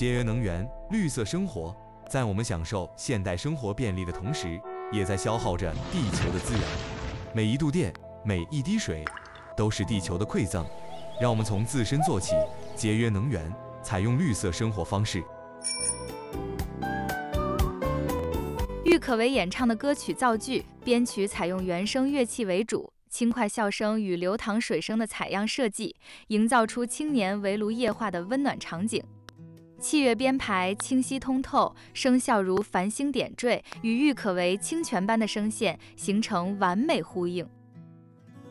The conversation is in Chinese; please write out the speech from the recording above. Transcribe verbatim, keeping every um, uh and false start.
节约能源、绿色生活，在我们享受现代生活便利的同时，也在消耗着地球的资源。每一度电，每一滴水，都是地球的馈赠。让我们从自身做起，节约能源，采用绿色生活方式。 郁可唯演唱的歌曲造句、编曲采用原声乐器为主，轻快笑声与流淌水声的采样设计，营造出青年围炉夜话的温暖场景。器乐编排清晰通透，声效如繁星点缀，与郁可唯清泉般的声线形成完美呼应。